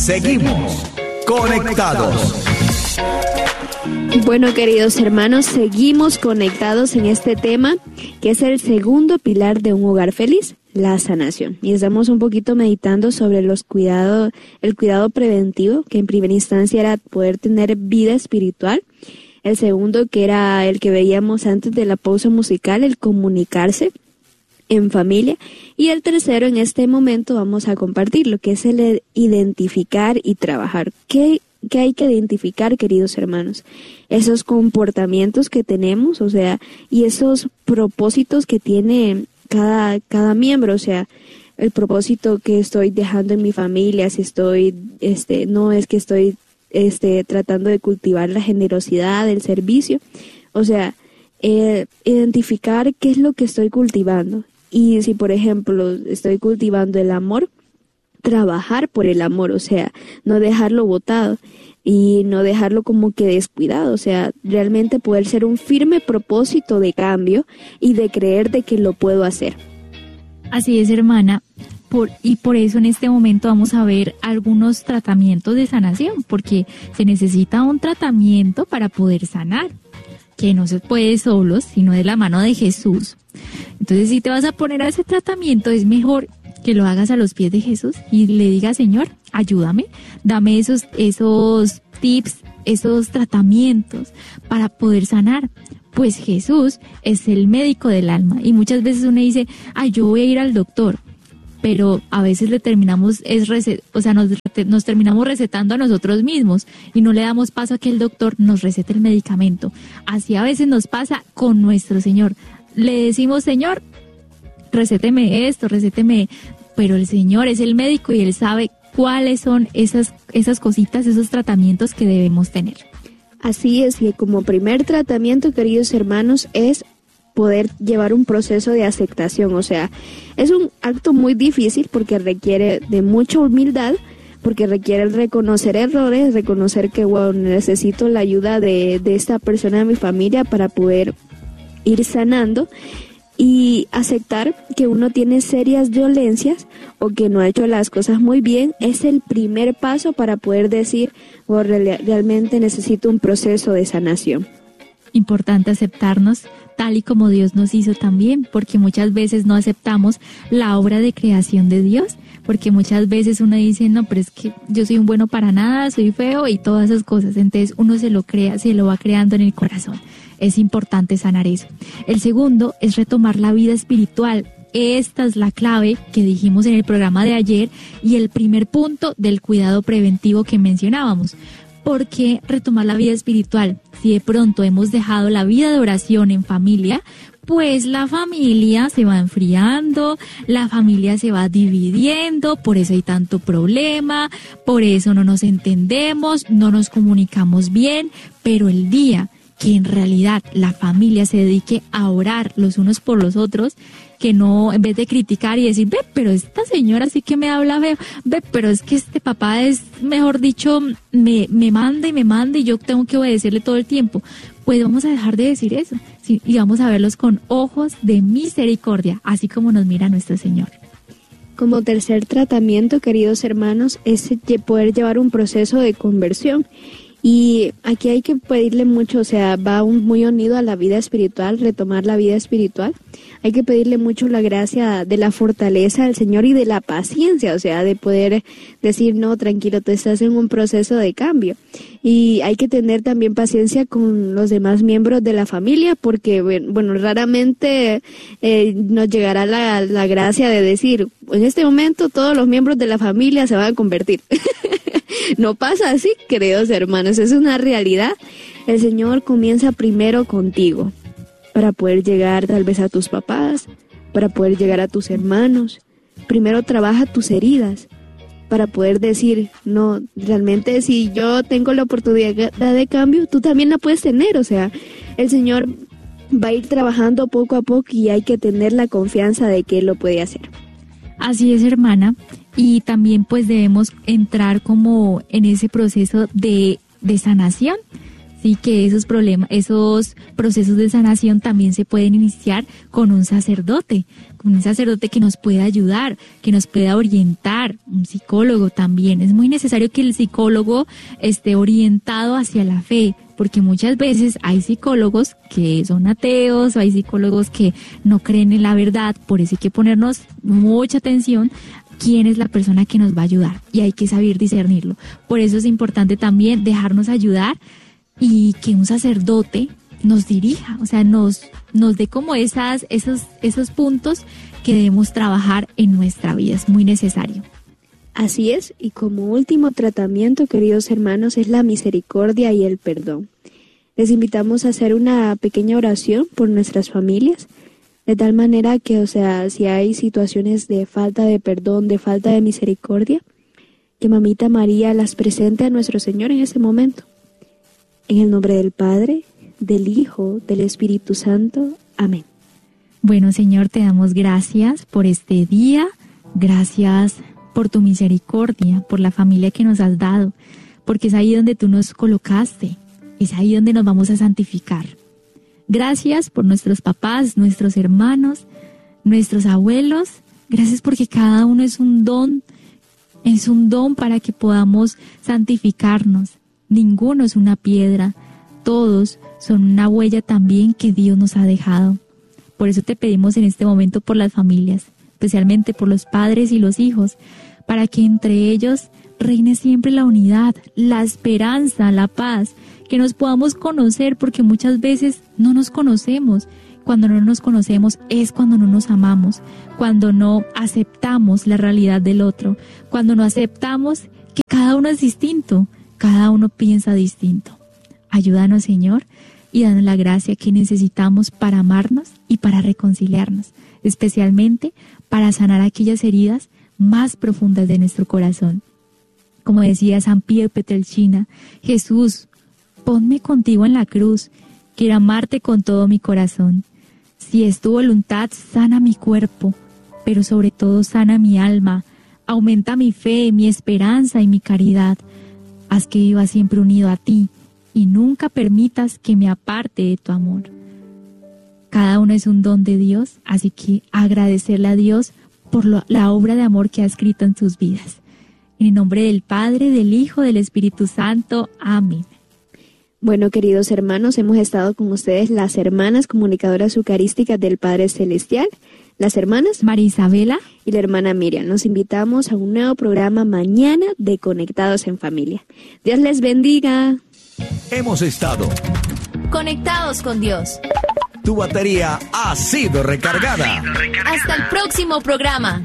Seguimos conectados. Bueno, queridos hermanos, seguimos conectados en este tema que es el segundo pilar de un hogar feliz, la sanación. Y estamos un poquito meditando sobre el cuidado preventivo, que en primera instancia era poder tener vida espiritual. El segundo, que era el que veíamos antes de la pausa musical, el comunicarse en familia. Y el tercero, en este momento vamos a compartir lo que es el identificar y trabajar. ¿Qué hay que identificar, queridos hermanos? Esos comportamientos que tenemos, o sea, y esos propósitos que tiene cada miembro, o sea, el propósito que estoy dejando en mi familia, si estoy, no es que estoy tratando de cultivar la generosidad, el servicio, o sea, identificar qué es lo que estoy cultivando. Y si, por ejemplo, estoy cultivando el amor, trabajar por el amor, o sea, no dejarlo botado y no dejarlo como que descuidado, o sea, realmente poder ser un firme propósito de cambio y de creer de que lo puedo hacer. Así es, hermana. Por eso en este momento vamos a ver algunos tratamientos de sanación, porque se necesita un tratamiento para poder sanar, que no se puede solo, sino de la mano de Jesús. Entonces, si te vas a poner a ese tratamiento, es mejor que lo hagas a los pies de Jesús y le digas: Señor, ayúdame, dame esos tips, esos tratamientos para poder sanar. Pues Jesús es el médico del alma, y muchas veces uno dice: yo voy a ir al doctor, pero a veces nos terminamos recetando a nosotros mismos y no le damos paso a que el doctor nos recete el medicamento. Así a veces nos pasa con nuestro Señor. Le decimos: Señor, recéteme esto, pero el Señor es el médico y Él sabe cuáles son esas cositas, esos tratamientos que debemos tener. Así es, y como primer tratamiento, queridos hermanos, es poder llevar un proceso de aceptación. O sea, es un acto muy difícil porque requiere de mucha humildad, porque requiere reconocer errores, reconocer que necesito la ayuda de esta persona de mi familia para poder ir sanando, y aceptar que uno tiene serias dolencias o que no ha hecho las cosas muy bien. Es el primer paso para poder decir: realmente necesito un proceso de sanación. Importante aceptarnos tal y como Dios nos hizo también, porque muchas veces no aceptamos la obra de creación de Dios, porque muchas veces uno dice: no, pero es que yo soy un bueno para nada, soy feo y todas esas cosas. Entonces uno se lo va creando en el corazón. Es importante sanar eso. El segundo es retomar la vida espiritual. Esta es la clave que dijimos en el programa de ayer y el primer punto del cuidado preventivo que mencionábamos. ¿Por qué retomar la vida espiritual? Si de pronto hemos dejado la vida de oración en familia, pues la familia se va enfriando, la familia se va dividiendo, por eso hay tanto problema, por eso no nos entendemos, no nos comunicamos bien, pero el día que en realidad la familia se dedique a orar los unos por los otros, que no, en vez de criticar y decir: pero esta señora sí que me habla feo, pero es que este papá es, mejor dicho, me manda y yo tengo que obedecerle todo el tiempo. Pues vamos a dejar de decir eso, ¿sí? Y vamos a verlos con ojos de misericordia, así como nos mira nuestro Señor. Como tercer tratamiento, queridos hermanos, es poder llevar un proceso de conversión. Y aquí hay que pedirle mucho, o sea, va muy unido a la vida espiritual, retomar la vida espiritual. Hay que pedirle mucho la gracia de la fortaleza del Señor y de la paciencia, o sea, de poder decir: no, tranquilo, tú estás en un proceso de cambio. Y hay que tener también paciencia con los demás miembros de la familia, porque, bueno, raramente nos llegará la gracia de decir: en este momento todos los miembros de la familia se van a convertir. No pasa así, queridos hermanos, es una realidad. El Señor comienza primero contigo, para poder llegar tal vez a tus papás, para poder llegar a tus hermanos. Primero trabaja tus heridas, para poder decir: no, realmente si yo tengo la oportunidad de cambio, tú también la puedes tener. O sea, el Señor va a ir trabajando poco a poco y hay que tener la confianza de que Él lo puede hacer. Así es, hermana. Y también pues debemos entrar como en ese proceso de sanación Sí, que esos problemas, esos procesos de sanación también se pueden iniciar con un sacerdote que nos pueda ayudar, que nos pueda orientar, un psicólogo también. Es muy necesario que el psicólogo esté orientado hacia la fe, porque muchas veces hay psicólogos que son ateos o hay psicólogos que no creen en la verdad, por eso hay que ponernos mucha atención quién es la persona que nos va a ayudar y hay que saber discernirlo. Por eso es importante también dejarnos ayudar y que un sacerdote nos dirija, o sea, nos dé como esos puntos que debemos trabajar en nuestra vida. Es muy necesario. Así es, y como último tratamiento, queridos hermanos, es la misericordia y el perdón. Les invitamos a hacer una pequeña oración por nuestras familias, de tal manera que, o sea, si hay situaciones de falta de perdón, de falta de misericordia, que Mamita María las presente a nuestro Señor en ese momento. En el nombre del Padre, del Hijo, del Espíritu Santo. Amén. Bueno, Señor, te damos gracias por este día, gracias por tu misericordia, por la familia que nos has dado, porque es ahí donde tú nos colocaste, es ahí donde nos vamos a santificar. Gracias por nuestros papás, nuestros hermanos, nuestros abuelos, gracias porque cada uno es un don para que podamos santificarnos. Ninguno es una piedra, todos son una huella también que Dios nos ha dejado. Por eso te pedimos en este momento por las familias, especialmente por los padres y los hijos, para que entre ellos reine siempre la unidad, la esperanza, la paz, que nos podamos conocer, porque muchas veces no nos conocemos. Cuando no nos conocemos es cuando no nos amamos, cuando no aceptamos la realidad del otro, cuando no aceptamos que cada uno es distinto, cada uno piensa distinto. Ayúdanos, Señor, y danos la gracia que necesitamos para amarnos y para reconciliarnos, especialmente para sanar aquellas heridas más profundas de nuestro corazón. Como decía San Pío Petrelcina, Jesús, ponme contigo en la cruz, quiero amarte con todo mi corazón. Si es tu voluntad, sana mi cuerpo, pero sobre todo sana mi alma, aumenta mi fe, mi esperanza y mi caridad. Haz que viva siempre unido a ti y nunca permitas que me aparte de tu amor. Cada uno es un don de Dios, así que agradecerle a Dios por la obra de amor que ha escrito en sus vidas. En el nombre del Padre, del Hijo, del Espíritu Santo. Amén. Bueno, queridos hermanos, hemos estado con ustedes las hermanas comunicadoras eucarísticas del Padre Celestial, las hermanas María Isabela y la hermana Miriam. Nos invitamos a un nuevo programa mañana de Conectados en Familia. Dios les bendiga. Hemos estado conectados con Dios. Tu batería ha sido recargada. Hasta el próximo programa.